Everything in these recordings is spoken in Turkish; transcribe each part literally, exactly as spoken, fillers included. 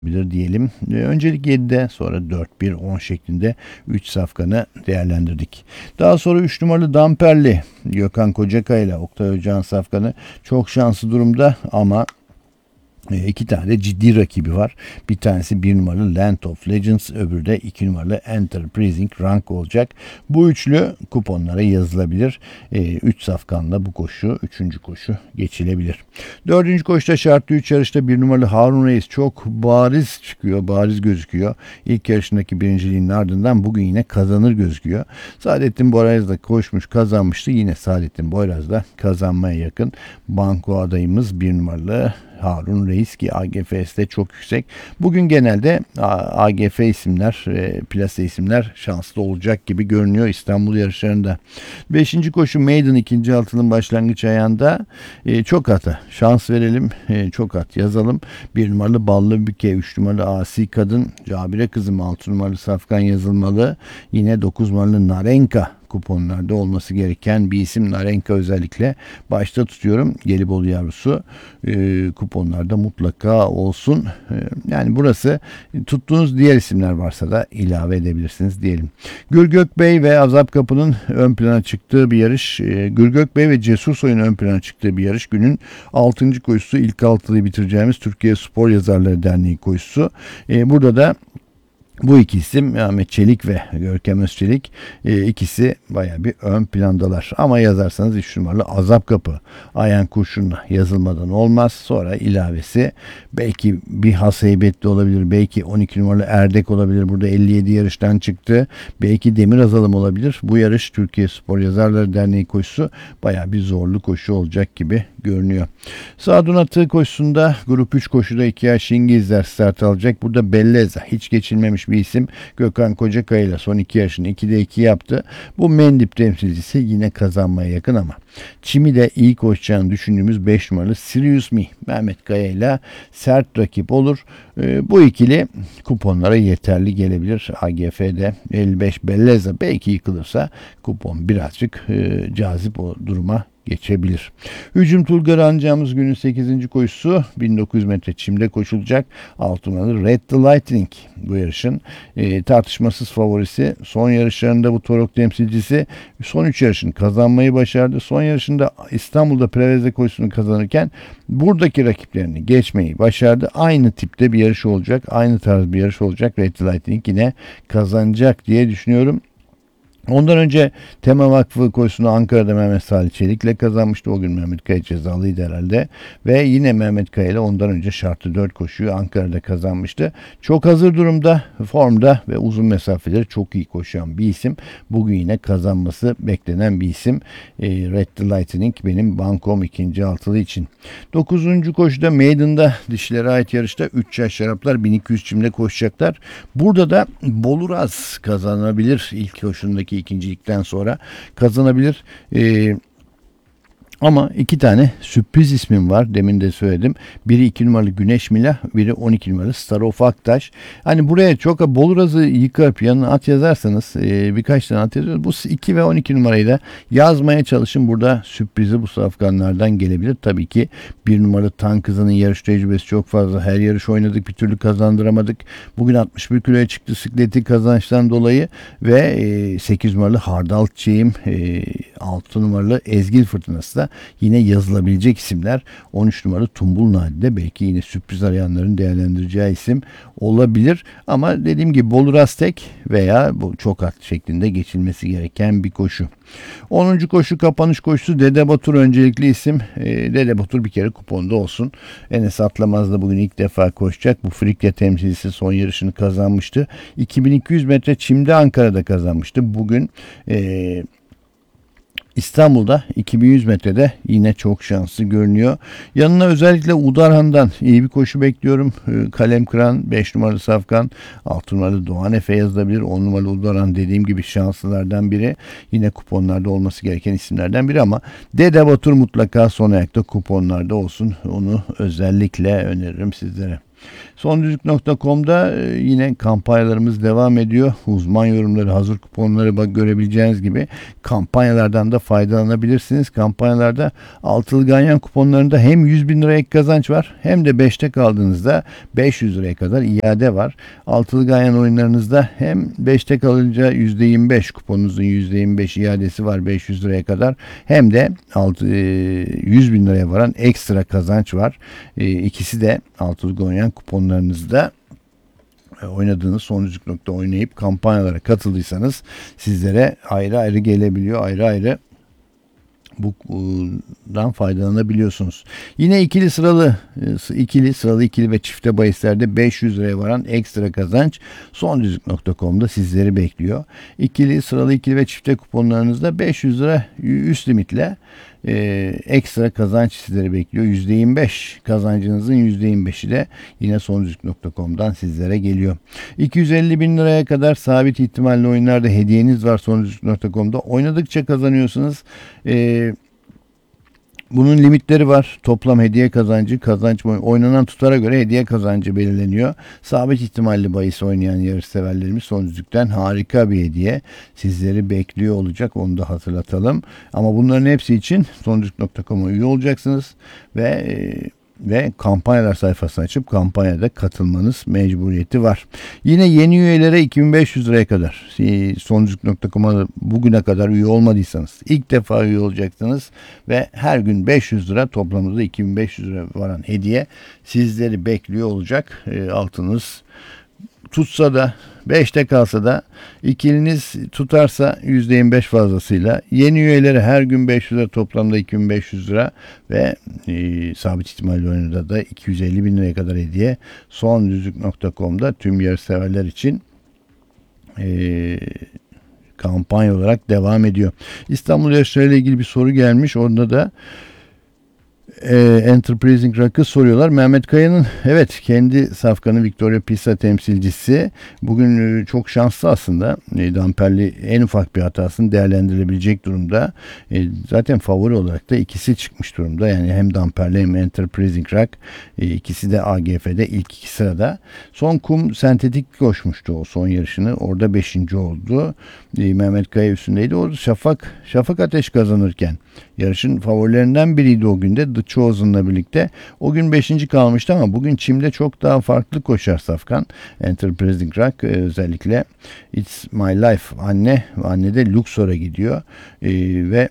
bilir diyelim. E, öncelik yedide, sonra dört bir on şeklinde üç safkanı değerlendirdik. Daha sonra üç numaralı Damperli Gökhan Kocakaya ile Oktay Hoca'nın safkanı çok şanslı durumda ama İki tane de ciddi rakibi var. Bir tanesi bir numaralı Land of Legends, öbürü de iki numaralı Enterprising Rank olacak. Bu üçlü kuponlara yazılabilir. üç safkanla bu koşu, üçüncü koşu geçilebilir. dördüncü koşuda şartlı üç yarışta bir numaralı Harun Reis çok bariz çıkıyor, bariz gözüküyor. İlk yarışındaki birinciliğinin ardından bugün yine kazanır gözüküyor. Saadettin Boyraz da koşmuş, kazanmıştı. Yine Saadettin Boyraz da kazanmaya yakın. Banko adayımız bir numaralı Harun Reis ki A G F'de çok yüksek. Bugün genelde A G F isimler, e, plase isimler şanslı olacak gibi görünüyor İstanbul yarışlarında. Beşinci koşu Maiden ikinci altının başlangıç ayağında e, çok ata şans verelim. E, çok at yazalım. bir numaralı Ballı Büke, üç numaralı Asi Kadın, Cabire Kızım, altı numaralı Safkan yazılmalı. Yine dokuz numaralı Narenka kuponlarda olması gereken bir isim. Narenka özellikle başta tutuyorum. Gelibolu yavrusu e, kuponlarda mutlaka olsun. E, yani burası tuttuğunuz diğer isimler varsa da ilave edebilirsiniz diyelim. Gürgök Bey ve Azap Kapı'nın ön plana çıktığı bir yarış. E, Gürgök Bey ve Cesur Soy'un ön plana çıktığı bir yarış. Günün altıncı koşusu, ilk altılıyı bitireceğimiz Türkiye Spor Yazarları Derneği koşusu. E, burada da bu iki isim Ahmet Çelik ve Görkem Özçelik, e, ikisi baya bir ön plandalar. Ama yazarsanız üç numaralı Azap Kapı Ayhan Kurşun'la yazılmadan olmaz. Sonra ilavesi belki bir has heybetli olabilir. Belki on iki numaralı Erdek olabilir. Burada elli yedi yarıştan çıktı. Belki Demir Azalım olabilir. Bu yarış Türkiye Spor Yazarları Derneği koşusu baya bir zorlu koşu olacak gibi görünüyor. Sadun Atı koşusunda grup üç koşuda iki yaş İngilizler start alacak. Burada Belleza hiç geçilmemiş bir isim. Gökhan Kocakaya ile son iki yarışını ikide iki yaptı. Bu Mendip temsilcisi yine kazanmaya yakın ama Çimi de iyi koşacağını düşündüğümüz beş numaralı Sirius Me Mehmet Kaya ile sert rakip olur. Ee, bu ikili kuponlara yeterli gelebilir. A G F'de elli beş Belleza belki yıkılırsa kupon birazcık e, cazip o duruma geçebilir. Hücum Tulgar'ı anacağımız günün sekizinci koşusu bin dokuz yüz metre çimde koşulacak. altı numaralı Red the Lightning bu yarışın e, tartışmasız favorisi. Son yarışlarında bu Torok temsilcisi son üç yarışını kazanmayı başardı. Son yarışında İstanbul'da Preveze koşusunu kazanırken buradaki rakiplerini geçmeyi başardı. Aynı tipte bir yarış olacak. Aynı tarz bir yarış olacak. Red the Lightning yine kazanacak diye düşünüyorum. Ondan önce Tema Vakfı koşusunu Ankara'da Mehmet Salih Çelik'le kazanmıştı. O gün Mehmet Kaya cezalıydı herhalde. Ve yine Mehmet Kaya ile ondan önce şartlı dört koşuyu Ankara'da kazanmıştı. Çok hazır durumda, formda ve uzun mesafeleri çok iyi koşan bir isim. Bugün yine kazanması beklenen bir isim. E, Red the Lightning benim bankom ikinci altılı için. dokuzuncu koşuda Maiden'da dişlere ait yarışta üç yaş şaraplar bin iki yüz çimde koşacaklar. Burada da Boluraz kazanabilir. İlk koşundaki ikincilikten sonra kazanabilir. Ee, Ama iki tane sürpriz ismim var. Demin de söyledim. Biri iki numaralı Güneş Milah, biri on iki numaralı Starof Aktaş. Hani buraya çok Boluraz'ı yıkıp yanına at yazarsanız e, birkaç tane at yazıyoruz. Bu iki ve on iki numarayı da yazmaya çalışın. Burada sürprizi bu safkanlardan gelebilir. Tabii ki bir numaralı Tan Kızı'nın yarış tecrübesi çok fazla. Her yarış oynadık, bir türlü kazandıramadık. Bugün altmış bir kiloya çıktı sikleti kazançtan dolayı ve e, sekiz numaralı Hardal Çiğim, e, altı numaralı Ezgil Fırtınası da yine yazılabilecek isimler. on üç numaralı Tumbul Nadide belki yine sürpriz arayanların değerlendireceği isim olabilir. Ama dediğim gibi Boluraz tek veya bu çok at şeklinde geçilmesi gereken bir koşu. onuncu koşu kapanış koşusu Dede Batur öncelikli isim. E, Dede Batur bir kere kuponda olsun. Enes Atlamaz da bugün ilk defa koşacak. Bu Frikya temsilcisi son yarışını kazanmıştı. iki bin iki yüz metre çimde Ankara'da kazanmıştı. Bugün eee İstanbul'da iki bin yüz metrede yine çok şanslı görünüyor. Yanına özellikle Udarhan'dan iyi bir koşu bekliyorum. Kalem Kıran, beş numaralı Safkan, altı numaralı Doğan Efe yazılabilir. on numaralı Udarhan dediğim gibi şanslılardan biri. Yine kuponlarda olması gereken isimlerden biri ama Dede Batur mutlaka son ayakta kuponlarda olsun. Onu özellikle öneririm sizlere. sondüzlük nokta com'da yine kampanyalarımız devam ediyor. Uzman yorumları, hazır kuponları bak görebileceğiniz gibi kampanyalardan da faydalanabilirsiniz. Kampanyalarda altılı ganyan kuponlarında hem yüz bin lira ek kazanç var hem de beşte kaldığınızda beş yüz liraya kadar iade var. Altılı ganyan oyunlarınızda hem beşte kalınca yüzde yirmi beş kuponunuzun yüzde yirmi beş iadesi var beş yüz liraya kadar, hem de yüz bin liraya varan ekstra kazanç var. İkisi de altılı ganyan kuponlarınızda oynadığınız sondüzlük nokta oynayıp kampanyalara katıldıysanız sizlere ayrı ayrı gelebiliyor. Ayrı ayrı bundan faydalanabiliyorsunuz. Yine ikili sıralı ikili sıralı ikili ve çifte bahislerde beş yüz liraya varan ekstra kazanç sondüzlük nokta com'da sizleri bekliyor. İkili sıralı ikili ve çifte kuponlarınızda beş yüz lira üst limitle e, ekstra kazanç sizleri bekliyor. yüzde yirmi beş kazancınızın yüzde yirmi beşi de yine sondüzlük nokta com'dan sizlere geliyor. iki yüz elli bin liraya kadar sabit ihtimalli oyunlarda hediyeniz var sondüzlük nokta com'da. Oynadıkça kazanıyorsunuz. E, Bunun limitleri var. Toplam hediye kazancı, kazanç oynanan tutara göre hediye kazancı belirleniyor. Sabit ihtimalli bahis oynayan yarışseverlerimiz sondüzlükten harika bir hediye sizleri bekliyor olacak. Onu da hatırlatalım. Ama bunların hepsi için sondüzlük nokta com'a üye olacaksınız ve e, ve kampanyalar sayfasını açıp kampanyada katılmanız mecburiyeti var. Yine yeni üyelere iki bin beş yüz liraya kadar sondüzlük nokta com'a bugüne kadar üye olmadıysanız ilk defa üye olacaksınız ve her gün beş yüz lira, toplamda iki bin beş yüz lira varan hediye sizleri bekliyor olacak. E, altınız tutsa da beşte kalsa da ikiliniz tutarsa yüzde yirmi beş fazlasıyla yeni üyelere her gün beş yüz lira, toplamda iki bin beş yüz lira ve e, sabit ihtimalli oyunda da iki yüz elli bin liraya kadar hediye sondüzlük nokta com'da tüm yarışseverler için e, kampanya olarak devam ediyor. İstanbul yarışlarıyla ilgili bir soru gelmiş. Orada da E, Enterprising Rock'ı soruyorlar. Mehmet Kaya'nın evet kendi safkanı Victoria Pisa temsilcisi bugün e, çok şanslı aslında. E, Damperli en ufak bir hatasını değerlendirilebilecek durumda. E, zaten favori olarak da ikisi çıkmış durumda. Yani hem Damperli hem Enterprising Rock e, ikisi de A G F'de ilk iki sırada. Son kum sentetik koşmuştu o son yarışını. Orada beşinci oldu. E, Mehmet Kaya üstündeydi. Orada Şafak Şafak Ateş kazanırken yarışın favorilerinden biriydi o günde. The Chosen'la birlikte. O gün beşinci kalmıştı ama bugün çimde çok daha farklı koşar safkan. Enterprising Rock özellikle It's My Life anne anne de Luxor'a gidiyor. Ee, ve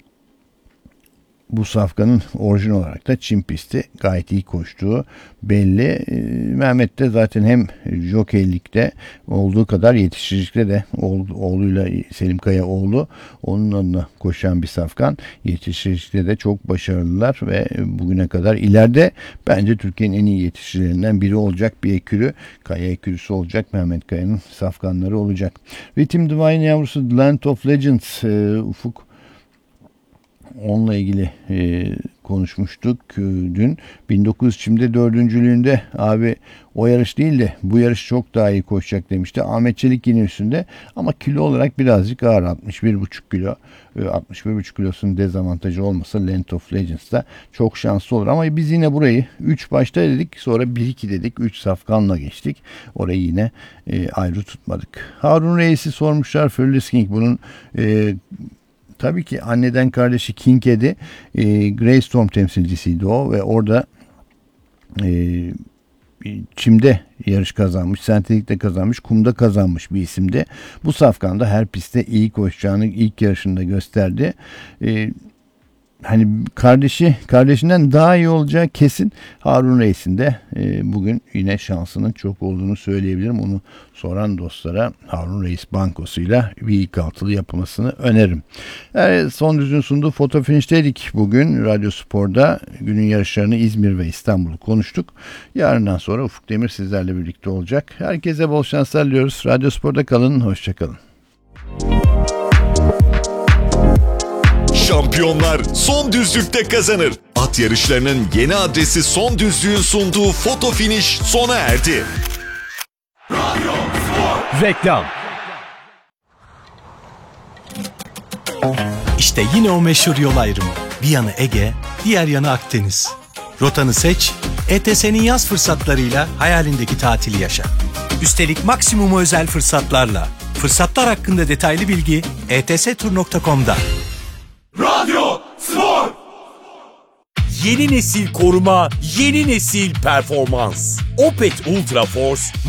bu safkanın orijin olarak da çim pisti gayet iyi koştuğu belli. E, Mehmet de zaten hem jokeylikte olduğu kadar yetiştiricilikte de oğlu, oğluyla Selim Kaya oğlu onun adına koşan bir safkan. Yetiştiricilikte de çok başarılılar ve bugüne kadar ileride bence Türkiye'nin en iyi yetiştiricilerinden biri olacak bir ekürü. Kaya ekürüsü olacak. Mehmet Kaya'nın safkanları olacak. Rhythm Divine yavrusu The Land of Legends e, Ufuk onunla ilgili e, konuşmuştuk e, dün. bin dokuz yüz çimde dördüncülüğünde abi o yarış değil de bu yarış çok daha iyi koşacak demişti. Ahmet Çelik yine üstünde ama kilo olarak birazcık ağır, altmış bir buçuk kilo. E, altmış bir buçuk kilosunun dezavantajı olmasa Land of Legends'da çok şanslı olur. Ama biz yine burayı üç başta dedik, sonra bir iki dedik. üç safkanla geçtik. Orayı yine e, ayrı tutmadık. Harun Reis'i sormuşlar. Fearless King bunun e, tabii ki anneden kardeşi Kincaid'i e, Greystorm temsilcisiydi o ve orada e, çimde yarış kazanmış, sentetikte kazanmış, kumda kazanmış bir isimdi. Bu safkanda her pistte iyi koşacağını ilk yarışında gösterdi. E, hani kardeşi kardeşinden daha iyi olacağı kesin. Harun Reis'in de e, bugün yine şansının çok olduğunu söyleyebilirim. Onu soran dostlara Harun Reis bankosuyla bir ilk altılı yapılmasını öneririm. Evet, son düzün sunduğu Foto Finish'teydik bugün. Radyo Spor'da günün yarışlarını İzmir ve İstanbul'u konuştuk. Yarından sonra Ufuk Demir sizlerle birlikte olacak. Herkese bol şanslar diliyoruz. Radyo Spor'da kalın. Hoşçakalın. Şampiyonlar son düzlükte kazanır. At yarışlarının yeni adresi Son Düzlük'ün sunduğu Foto Finish sona erdi. Radyo Spor. Reklam. İşte yine o meşhur yol ayrımı. Bir yanı Ege, diğer yanı Akdeniz. Rotanı seç, E T S'nin yaz fırsatlarıyla hayalindeki tatili yaşa. Üstelik maksimum özel fırsatlarla. Fırsatlar hakkında detaylı bilgi e t s tur nokta com'da. Radyo Spor. Yeni nesil koruma, yeni nesil performans. Opet Ultra Force